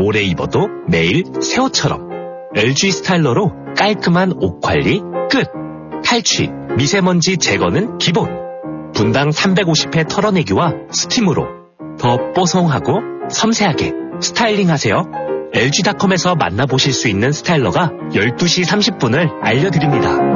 오래 입어도 매일 새 옷처럼. LG 스타일러로 깔끔한 옷 관리 끝. 탈취, 미세먼지 제거는 기본. 분당 350회 털어내기와 스팀으로 더 뽀송하고 섬세하게 스타일링하세요. LG닷컴에서 만나보실 수 있는 스타일러가 12시 30분을 알려드립니다.